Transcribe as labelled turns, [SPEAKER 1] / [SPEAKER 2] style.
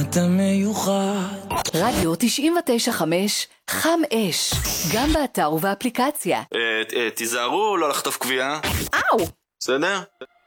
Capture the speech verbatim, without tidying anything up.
[SPEAKER 1] אתה מיוחד.
[SPEAKER 2] רדיו תשעים ותשע חמש, חם אש, גם באתר ובאפליקציה.
[SPEAKER 3] תיזהרו לא לחטוף קביעה.
[SPEAKER 2] אאו!
[SPEAKER 3] בסדר?